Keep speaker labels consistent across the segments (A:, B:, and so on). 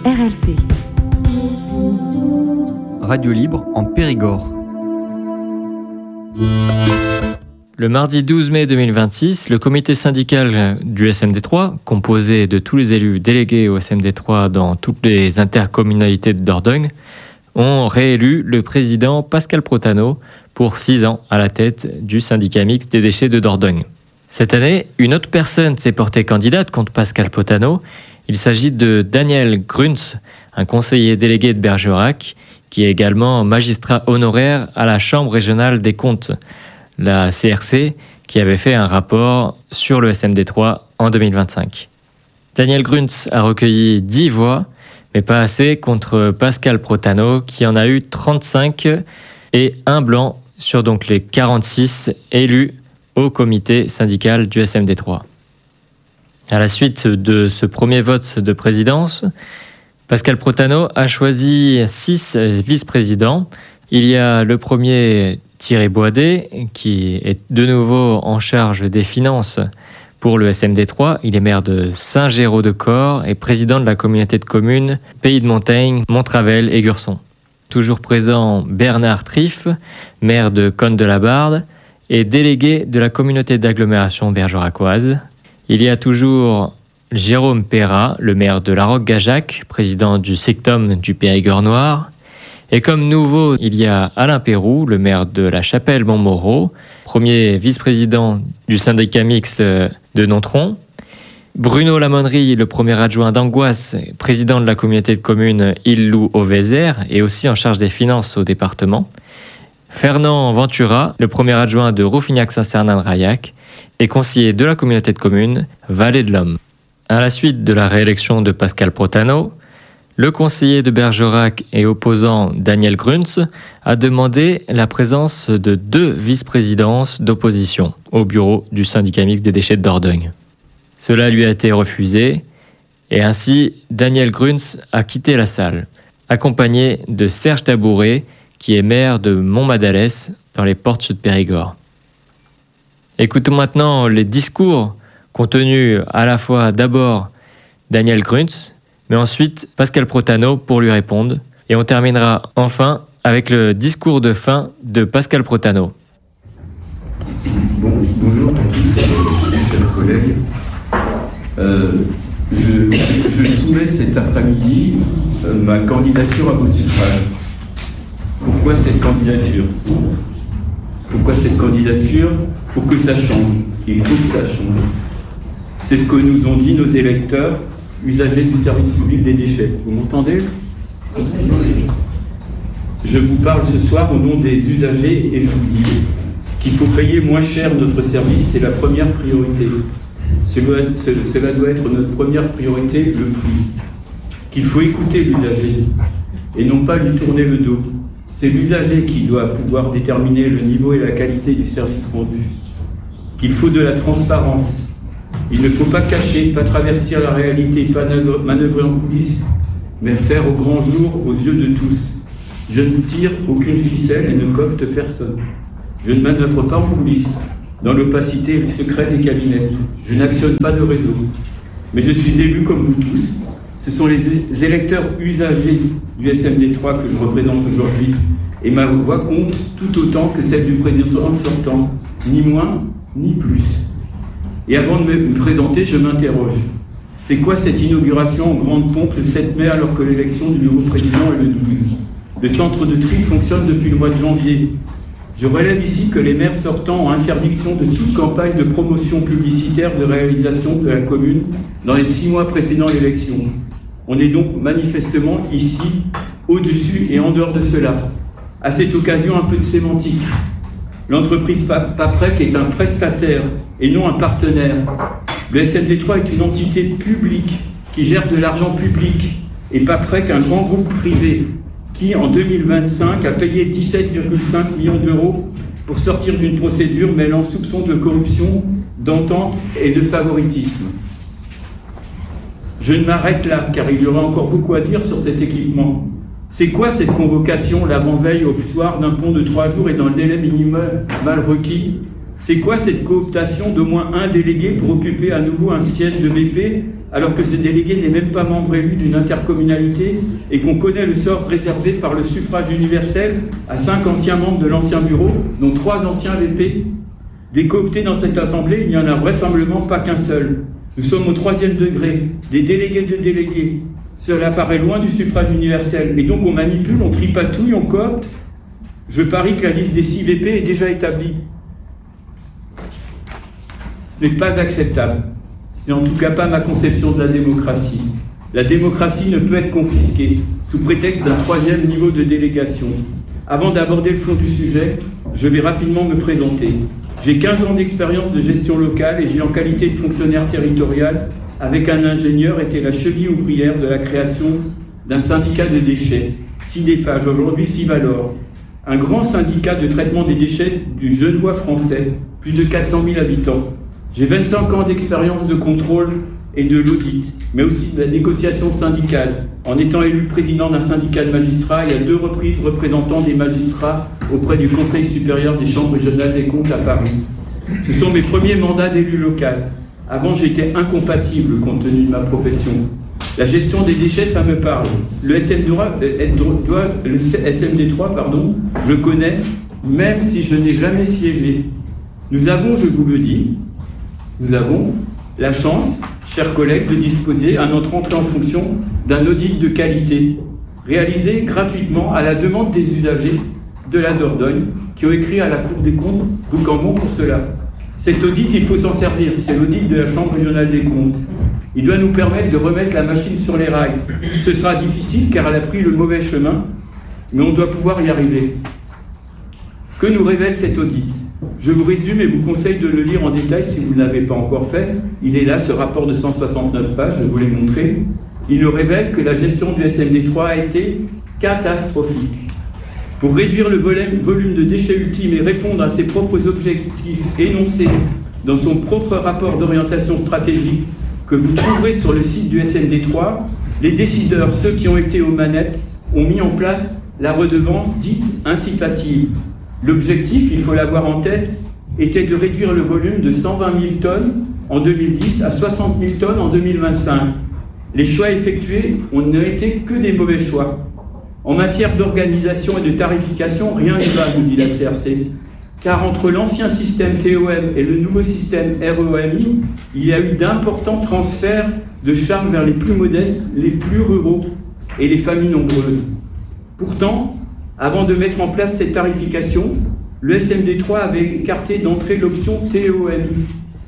A: RLP.
B: Radio libre en Périgord.
C: Le mardi 12 mai 2026, le comité syndical du SMD3, composé de tous les élus délégués au SMD3 dans toutes les intercommunalités de Dordogne, ont réélu le président Pascal Protano pour 6 ans à la tête du syndicat mixte des déchets de Dordogne. Cette année, une autre personne s'est portée candidate contre Pascal Protano. Il s'agit de Daniel Gruntz, un conseiller délégué de Bergerac, qui est également magistrat honoraire à la Chambre régionale des comptes, la CRC, qui avait fait un rapport sur le SMD3 en 2025. Daniel Gruntz a recueilli 10 voix, mais pas assez contre Pascal Protano, qui en a eu 35 et un blanc sur donc les 46 élus au comité syndical du SMD3. À la suite de ce premier vote de présidence, Pascal Protano a choisi 6 vice-présidents. Il y a le premier, Thierry Boisdet, qui est de nouveau en charge des finances pour le SMD3. Il est maire de Saint-Géraud-de-Corps et président de la communauté de communes Pays de Montaigne, Montravel et Gurson. Toujours présent, Bernard Triff, maire de Connes-de-la-Barde et délégué de la communauté d'agglomération bergeracoise. Il y a toujours Jérôme Perrat, le maire de La Roque-Gajac, président du Sectum du Périgord Noir. Et comme nouveau, il y a Alain Pérou, le maire de La Chapelle-Montmoreau, premier vice-président du syndicat mixte de Nontron. Bruno Lamonnerie, le premier adjoint d'Angoisse, président de la communauté de communes Île-Loup-au-Vézère et aussi en charge des finances au département. Fernand Ventura, le premier adjoint de Rouffignac-Saint-Cernin-de-Raillac et conseiller de la communauté de communes Vallée de l'Homme. À la suite de la réélection de Pascal Protano, le conseiller de Bergerac et opposant Daniel Gruntz a demandé la présence de 2 vice-présidences d'opposition au bureau du syndicat mixte des déchets de Dordogne. Cela lui a été refusé et ainsi Daniel Gruntz a quitté la salle, accompagné de Serge Tabouret, qui est maire de Montmadalès dans les Portes Sud Périgord. Écoutons maintenant les discours qu'ont tenus à la fois d'abord Daniel Gruntz, mais ensuite Pascal Protano pour lui répondre. Et on terminera enfin avec le discours de fin de Pascal Protano.
D: Bonjour à tous, chers collègues. Je soumets cet après-midi ma candidature à vos suffrages. Pourquoi cette candidature ? Pour que ça change. Il faut que ça change. C'est ce que nous ont dit nos électeurs, usagers du service public des déchets. Vous m'entendez ? Je vous parle ce soir au nom des usagers et je vous dis qu'il faut payer moins cher notre service, c'est la première priorité. Cela doit être notre première priorité, le prix. Qu'il faut écouter l'usager et non pas lui tourner le dos. C'est l'usager qui doit pouvoir déterminer le niveau et la qualité du service rendu. Qu'il faut de la transparence. Il ne faut pas cacher, pas traverser la réalité, pas manœuvrer en coulisses, mais faire au grand jour aux yeux de tous. Je ne tire aucune ficelle et ne coopte personne. Je ne manœuvre pas en coulisses, dans l'opacité et le secret des cabinets. Je n'actionne pas de réseau. Mais je suis élu comme vous tous. Ce sont les électeurs usagers du SMD3 que je représente aujourd'hui. Et ma voix compte tout autant que celle du président sortant, ni moins ni plus. Et avant de me présenter, je m'interroge. C'est quoi cette inauguration en grande pompe le 7 mai alors que l'élection du nouveau président est le 12 ? Le centre de tri fonctionne depuis le mois de janvier. Je relève ici que les maires sortants ont interdiction de toute campagne de promotion publicitaire de réalisation de la commune dans les 6 mois précédant l'élection. On est donc manifestement ici, au-dessus et en dehors de cela. À cette occasion, un peu de sémantique. L'entreprise Paprec est un prestataire et non un partenaire. Le SMD3 est une entité publique qui gère de l'argent public et Paprec, un grand groupe privé qui, en 2025, a payé 17,5 millions d'euros pour sortir d'une procédure mêlant soupçons de corruption, d'entente et de favoritisme. Je ne m'arrête là, car il y aura encore beaucoup à dire sur cet équipement. C'est quoi cette convocation l'avant-veille au soir d'un pont de 3 jours et dans le délai minimal requis ? C'est quoi cette cooptation d'au moins un délégué pour occuper à nouveau un siège de BP alors que ce délégué n'est même pas membre élu d'une intercommunalité et qu'on connaît le sort réservé par le suffrage universel à 5 anciens membres de l'ancien bureau, dont 3 anciens VP. Des cooptés dans cette assemblée, il n'y en a vraisemblablement pas qu'un seul. Nous sommes au 3e degré, des délégués de délégués. Cela paraît loin du suffrage universel. Et donc on manipule, on tripatouille, on coopte. Je parie que la liste des 6 VP est déjà établie. Ce n'est pas acceptable. Ce n'est en tout cas pas ma conception de la démocratie. La démocratie ne peut être confisquée sous prétexte d'un 3e niveau de délégation. Avant d'aborder le fond du sujet, je vais rapidement me présenter. J'ai 15 ans d'expérience de gestion locale et j'ai, en qualité de fonctionnaire territorial, avec un ingénieur, été la cheville ouvrière de la création d'un syndicat de déchets, Cidéphage, aujourd'hui Civalor, un grand syndicat de traitement des déchets du Genevois français, plus de 400 000 habitants. J'ai 25 ans d'expérience de contrôle et de l'audit, mais aussi de la négociation syndicale, en étant élu président d'un syndicat de magistrats et à 2 reprises représentant des magistrats auprès du Conseil supérieur des chambres régionales des comptes à Paris. Ce sont mes premiers mandats d'élu local. Avant, j'étais incompatible compte tenu de ma profession. La gestion des déchets, ça me parle. Le SMD3, je connais, même si je n'ai jamais siégé. Nous avons, je vous le dis, la chance, chers collègues, de disposer à notre entrée en fonction d'un audit de qualité, réalisé gratuitement à la demande des usagers de la Dordogne, qui ont écrit à la Cour des comptes rue Cambon pour cela. Cet audit, il faut s'en servir, c'est l'audit de la Chambre régionale des comptes. Il doit nous permettre de remettre la machine sur les rails. Ce sera difficile car elle a pris le mauvais chemin, mais on doit pouvoir y arriver. Que nous révèle cet audit ? Je vous résume et vous conseille de le lire en détail si vous ne l'avez pas encore fait. Il est là, ce rapport de 169 pages, je vous l'ai montré. Il nous révèle que la gestion du SMD3 a été catastrophique. Pour réduire le volume de déchets ultimes et répondre à ses propres objectifs énoncés dans son propre rapport d'orientation stratégique que vous trouverez sur le site du SMD3, les décideurs, ceux qui ont été aux manettes, ont mis en place la redevance dite incitative. L'objectif, il faut l'avoir en tête, était de réduire le volume de 120 000 tonnes en 2010 à 60 000 tonnes en 2025. Les choix effectués n'ont été que des mauvais choix. En matière d'organisation et de tarification, rien ne va, nous dit la CRC. Car entre l'ancien système TOM et le nouveau système REMI, il y a eu d'importants transferts de charges vers les plus modestes, les plus ruraux et les familles nombreuses. Pourtant, avant de mettre en place cette tarification, le SMD3 avait écarté d'entrée l'option TOMI,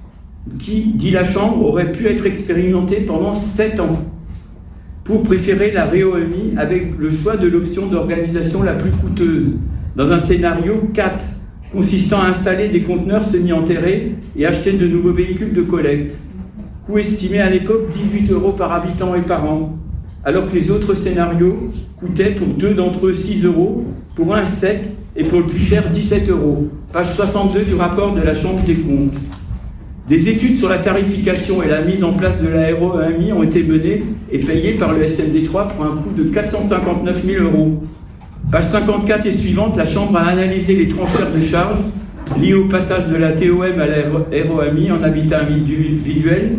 D: qui, dit la Chambre, aurait pu être expérimentée pendant 7 ans, pour préférer la REMI avec le choix de l'option d'organisation la plus coûteuse, dans un scénario 4, consistant à installer des conteneurs semi-enterrés et acheter de nouveaux véhicules de collecte. Coût estimé à l'époque 18 € par habitant et par an, alors que les autres scénarios coûtaient pour 2 d'entre eux 6 €, pour un 7 et pour le plus cher 17 €. Page 62 du rapport de la Chambre des comptes. Des études sur la tarification et la mise en place de la REMI ont été menées et payées par le SMD3 pour un coût de 459 000 €. Page 54 et suivante, la Chambre a analysé les transferts de charges liés au passage de la TOM à la REMI en habitat individuel,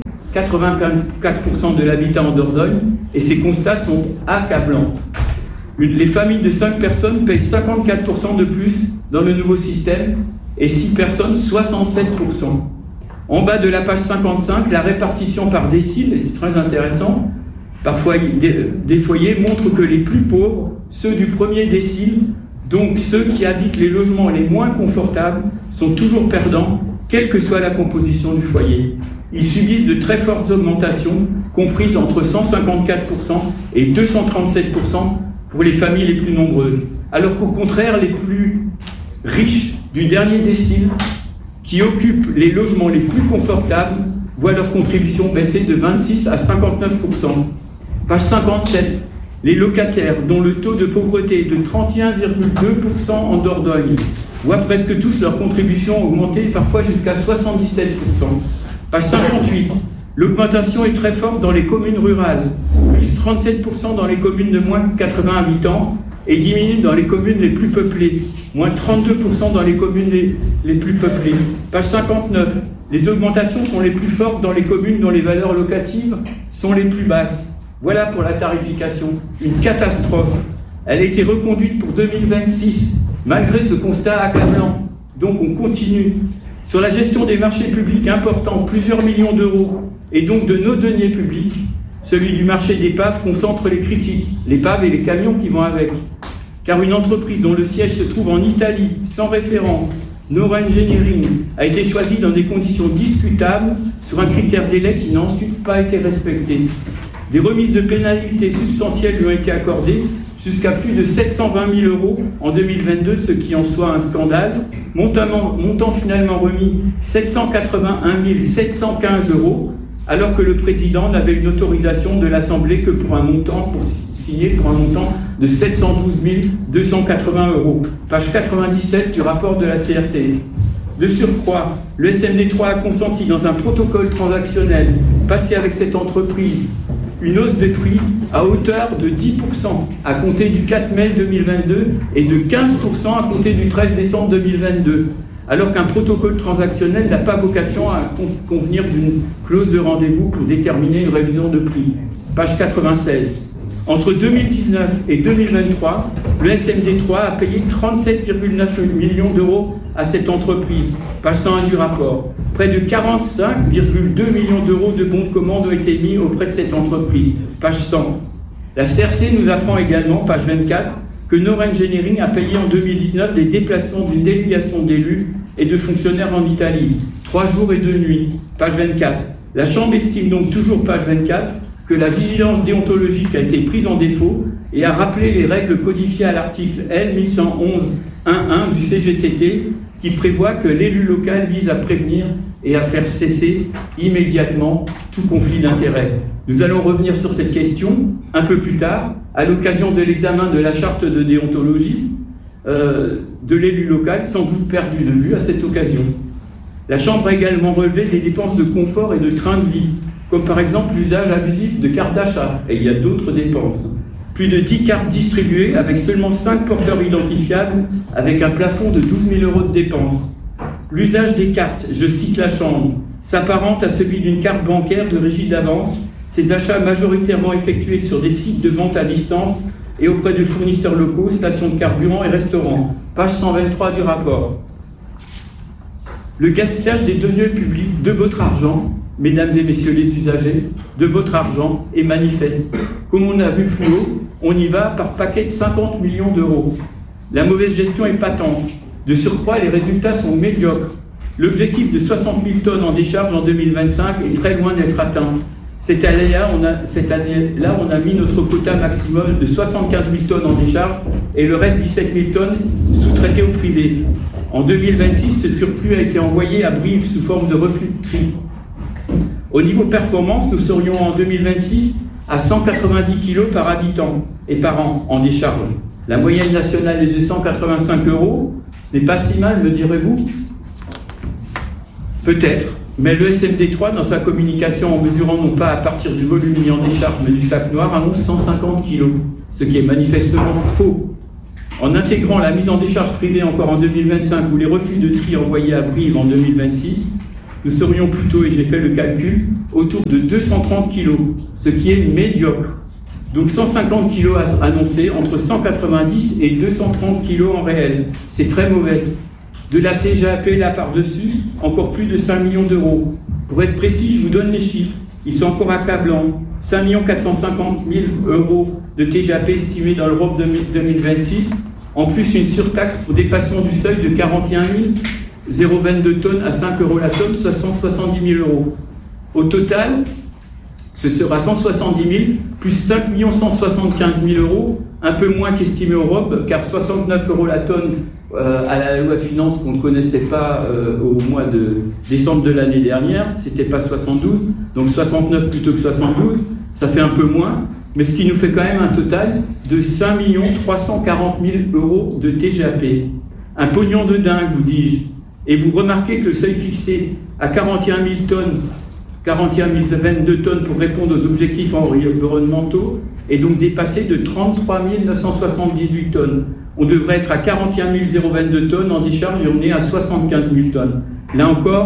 D: 84% de l'habitat en Dordogne, et ces constats sont accablants. Les familles de 5 personnes payent 54% de plus dans le nouveau système et 6 personnes 67%. En bas de la page 55, la répartition par décile, et c'est très intéressant, parfois des foyers montrent que les plus pauvres, ceux du premier décile, donc ceux qui habitent les logements les moins confortables, sont toujours perdants, quelle que soit la composition du foyer. Ils subissent de très fortes augmentations, comprises entre 154% et 237% pour les familles les plus nombreuses. Alors qu'au contraire, les plus riches du dernier décile, qui occupent les logements les plus confortables, voient leur contribution baisser de 26 à 59%. Page 57. Les locataires, dont le taux de pauvreté est de 31,2% en Dordogne, voient presque tous leur contribution augmenter, parfois jusqu'à 77%. Page 58. L'augmentation est très forte dans les communes rurales, plus 37% dans les communes de moins de 80 habitants, et diminue dans les communes les plus peuplées, moins 32% dans les communes les plus peuplées. Page 59. Les augmentations sont les plus fortes dans les communes dont les valeurs locatives sont les plus basses. Voilà pour la tarification, une catastrophe. Elle a été reconduite pour 2026, malgré ce constat accablant. Donc on continue. Sur la gestion des marchés publics importants, plusieurs millions d'euros, et donc de nos deniers publics, celui du marché d'épave concentre les critiques, l'épave et les camions qui vont avec. Car une entreprise dont le siège se trouve en Italie, sans référence, Nora Engineering, a été choisie dans des conditions discutables sur un critère délai qui n'a ensuite pas été respecté. Des remises de pénalités substantielles lui ont été accordées, jusqu'à plus de 720 000 € en 2022, ce qui en soit un scandale, montant finalement remis 781 715 €, alors que le président n'avait une autorisation de l'Assemblée que pour un montant, signé pour un montant de 712 280 €. Page 97 du rapport de la CRCE. De surcroît, le SMD3 a consenti dans un protocole transactionnel passé avec cette entreprise une hausse des prix à hauteur de 10% à compter du 4 mai 2022 et de 15% à compter du 13 décembre 2022, alors qu'un protocole transactionnel n'a pas vocation à convenir d'une clause de rendez-vous pour déterminer une révision de prix. Page 96. Entre 2019 et 2023, le SMD3 a payé 37,9 millions d'euros à cette entreprise, passant à du rapport. Près de 45,2 millions d'euros de bons de commande ont été mis auprès de cette entreprise. Page 100. La CRC nous apprend également, page 24, que Nora Engineering a payé en 2019 les déplacements d'une délégation d'élus et de fonctionnaires en Italie. 3 jours et 2 nuits. Page 24. La Chambre estime donc toujours, page 24, que la vigilance déontologique a été prise en défaut et a rappelé les règles codifiées à l'article L 1111-1-1 du CGCT qui prévoit que l'élu local vise à prévenir et à faire cesser immédiatement tout conflit d'intérêts. Nous allons revenir sur cette question un peu plus tard, à l'occasion de l'examen de la charte de déontologie de l'élu local, sans doute perdu de vue à cette occasion. La Chambre a également relevé des dépenses de confort et de train de vie, comme par exemple l'usage abusif de cartes d'achat, et il y a d'autres dépenses. Plus de 10 cartes distribuées avec seulement 5 porteurs identifiables, avec un plafond de 12 000 € de dépenses. L'usage des cartes, je cite la Chambre, s'apparente à celui d'une carte bancaire de régie d'avance, ces achats majoritairement effectués sur des sites de vente à distance et auprès de fournisseurs locaux, stations de carburant et restaurants. Page 123 du rapport. Le gaspillage des deniers publics, de votre argent, mesdames et messieurs les usagers, de votre argent est manifeste. Comme on a vu plus haut, on y va par paquet de 50 millions d'euros. La mauvaise gestion est patente. De surcroît, les résultats sont médiocres. L'objectif de 60 000 tonnes en décharge en 2025 est très loin d'être atteint. Cette année-là, on a mis notre quota maximum de 75 000 tonnes en décharge et le reste 17 000 tonnes sous-traitées au privé. En 2026, ce surplus a été envoyé à Brive sous forme de reflux de tri. Au niveau performance, nous serions en 2026 à 190 kg par habitant et par an en décharge. La moyenne nationale est de 185 €. Ce n'est pas si mal, me direz-vous? Peut-être, mais le SMD3, dans sa communication en mesurant non pas à partir du volume mis en décharge, mais du sac noir, annonce 150 kg, ce qui est manifestement faux. En intégrant la mise en décharge privée encore en 2025 ou les refus de tri envoyés à Brive en 2026, nous serions plutôt, et j'ai fait le calcul, autour de 230 kg, ce qui est médiocre. Donc 150 kg annoncés, entre 190 et 230 kg en réel. C'est très mauvais. De la TGAP là par-dessus, encore plus de 5 millions d'euros. Pour être précis, je vous donne les chiffres. Ils sont encore accablants. 5 450 000 € de TGAP estimés dans l'Europe 2026. En plus, une surtaxe pour dépassement du seuil de 41 022 tonnes à 5 € la tonne, soit 170 000 €. Au total, ce sera 170 000 plus 5 175 000 €, un peu moins qu'estimé au ROB, car 69 € la tonne à la loi de finances qu'on ne connaissait pas au mois de décembre de l'année dernière, c'était pas 72, donc 69 plutôt que 72, ça fait un peu moins, mais ce qui nous fait quand même un total de 5 340 000 € de TGAP. Un pognon de dingue, vous dis-je. Et vous remarquez que le seuil fixé à 41 000 tonnes, 41 022 tonnes pour répondre aux objectifs environnementaux, est donc dépassé de 33 978 tonnes. On devrait être à 41 022 tonnes en décharge et on est à 75 000 tonnes. Là encore,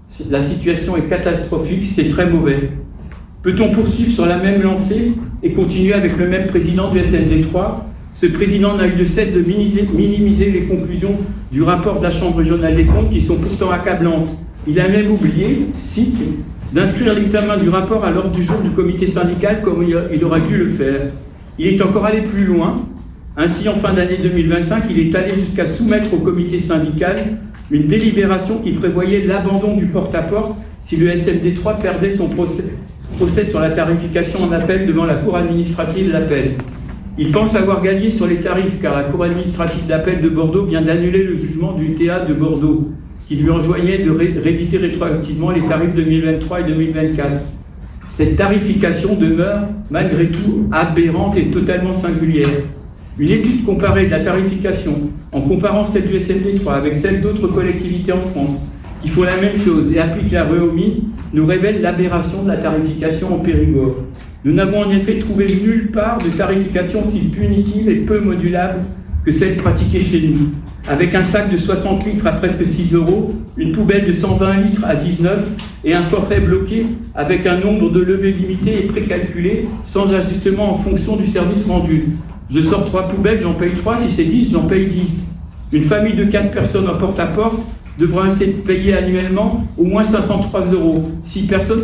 D: La situation est catastrophique, c'est très mauvais. Peut-on poursuivre sur la même lancée et continuer avec le même président du SMD3 ? Ce président n'a eu de cesse de minimiser les conclusions du rapport de la Chambre régionale des comptes qui sont pourtant accablantes. Il a même oublié, cite, d'inscrire l'examen du rapport à l'ordre du jour du comité syndical comme il aura dû le faire. Il est encore allé plus loin. Ainsi, en fin d'année 2025, il est allé jusqu'à soumettre au comité syndical une délibération qui prévoyait l'abandon du porte-à-porte si le SMD3 perdait son procès sur la tarification en appel devant la Cour administrative d'appel. Il pense avoir gagné sur les tarifs car la Cour administrative d'appel de Bordeaux vient d'annuler le jugement du TA de Bordeaux qui lui enjoignait de réviser rétroactivement les tarifs 2023 et 2024. Cette tarification demeure malgré tout aberrante et totalement singulière. Une étude comparée de la tarification en comparant celle du SMD3 avec celle d'autres collectivités en France qui font la même chose et appliquent la REOMI nous révèle l'aberration de la tarification en Périgord. Nous n'avons en effet trouvé nulle part de tarification aussi punitive et peu modulable que celle pratiquée chez nous. Avec un sac de 60 litres à presque 6 €, une poubelle de 120 litres à 19 et un forfait bloqué avec un nombre de levées limité et précalculé sans ajustement en fonction du service rendu. Je sors 3 poubelles, j'en paye 3, si c'est 10, j'en paye 10. Une famille de 4 personnes en porte-à-porte devra ainsi payer annuellement au moins 503 €. 6 personnes,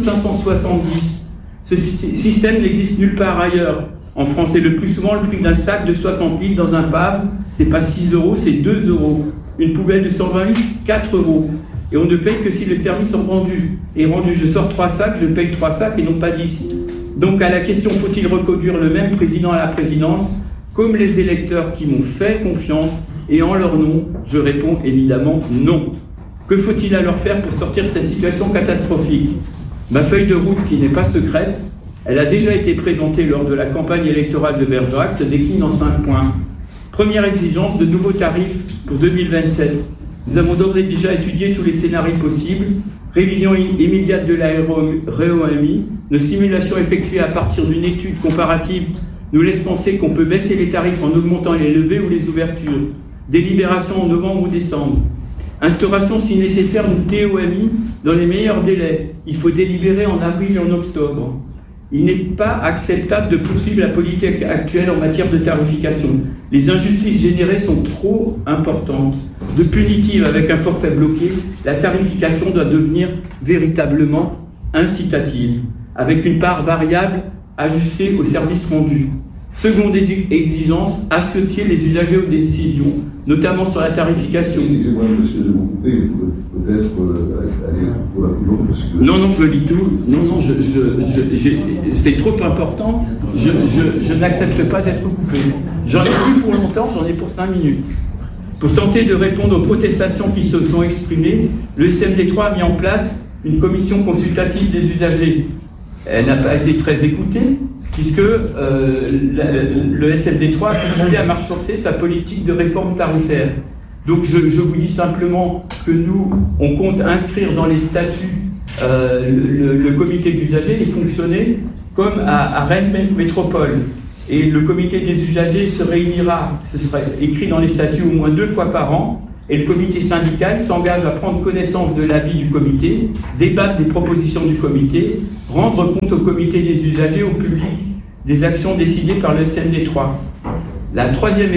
D: 570. Ce système n'existe nulle part ailleurs. En France, c'est le plus souvent le prix d'un sac de 60 litres dans un pub. C'est pas 6 €, c'est 2 €. Une poubelle de 120 litres, 4 €. Et on ne paye que si le service est rendu. Je sors 3 sacs, je paye 3 sacs et non pas 10. Donc à la question, faut-il reconduire le même président à la présidence, comme les électeurs qui m'ont fait confiance, et en leur nom, je réponds évidemment non. Que faut-il alors faire pour sortir de cette situation catastrophique ? Ma feuille de route, qui n'est pas secrète, elle a déjà été présentée lors de la campagne électorale de Bergerac, se décline en 5 points. Première exigence, de nouveaux tarifs pour 2027. Nous avons d'ores et déjà étudié tous les scénarios possibles. Révision immédiate de la REOMI. Nos simulations effectuées à partir d'une étude comparative nous laissent penser qu'on peut baisser les tarifs en augmentant les levées ou les ouvertures. Délibération en novembre ou décembre. Instauration, si nécessaire, d'une TOMI dans les meilleurs délais. Il faut délibérer en avril et en octobre. Il n'est pas acceptable de poursuivre la politique actuelle en matière de tarification. Les injustices générées sont trop importantes. De punitive avec un forfait bloqué, la tarification doit devenir véritablement incitative, avec une part variable ajustée au service rendu. Seconde exigence, associer les usagers aux décisions, notamment sur la tarification.
A: Excusez-moi, monsieur, de vous couper, il faudrait peut-être aller pour la plus longue.
D: Non, je lis tout. Non, c'est trop important. Je n'accepte pas d'être coupé. J'en ai plus pour longtemps, j'en ai pour 5 minutes. Pour tenter de répondre aux protestations qui se sont exprimées, le SMD3 a mis en place une commission consultative des usagers. Elle n'a pas été très écoutée, puisque le SMD3 a continué à marche forcée sa politique de réforme tarifaire. Donc je vous dis simplement que nous, on compte inscrire dans les statuts le comité d'usagers et fonctionner comme à Rennes Métropole. Et le comité des usagers se réunira, ce sera écrit dans les statuts, au moins 2 fois par an, et le comité syndical s'engage à prendre connaissance de l'avis du comité, débattre des propositions du comité, rendre compte au comité des usagers, au public, des actions décidées par le SMD3. La troisième